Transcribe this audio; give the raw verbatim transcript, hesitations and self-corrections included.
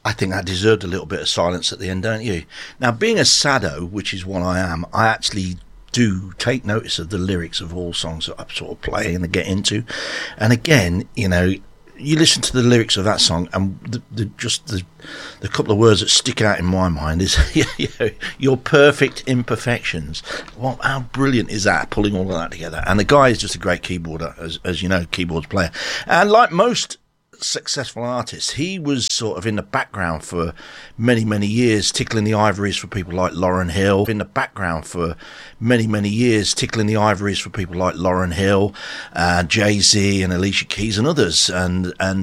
I think that deserved a little bit of silence at the end, don't you? Now, being a sado, which is what I am, I actually do take notice of the lyrics of all songs that I sort of play and get into. And again, you know, you listen to the lyrics of that song, and the, the, just the, the couple of words that stick out in my mind is you know, your perfect imperfections. Well, how brilliant is that, pulling all of that together? And the guy is just a great keyboarder, as, as you know, keyboards player. And like most successful artists, he was sort of in the background for many many years, tickling the ivories for people like Lauryn Hill. In the background for many many years, tickling the ivories for people like Lauryn Hill, uh, Jay-Z, and Alicia Keys, and others. And and